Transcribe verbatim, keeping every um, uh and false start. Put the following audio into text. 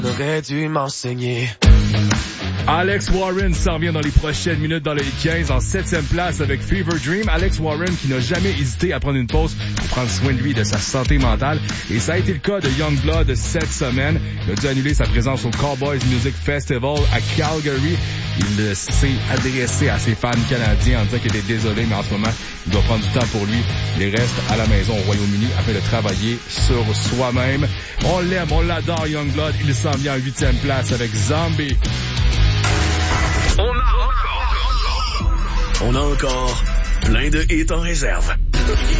Aurait dû m'enseigner. Alex Warren s'en vient dans les prochaines minutes dans le Hit quinze en septième place avec Fever Dream. Alex Warren qui n'a jamais hésité à prendre une pause pour prendre soin de lui et de sa santé mentale. Et ça a été le cas de Youngblood cette semaine. Il a dû annuler sa présence au Cowboys Music Festival à Calgary. Il s'est adressé à ses fans canadiens en disant qu'il était désolé, mais en ce moment, il doit prendre du temps pour lui. Il reste à la maison au Royaume-Uni afin de travailler sur soi-même. On l'aime, on l'adore, Youngblood. Il s'en vient en huitième place avec Zombie. On a encore, on a encore plein de hits en réserve.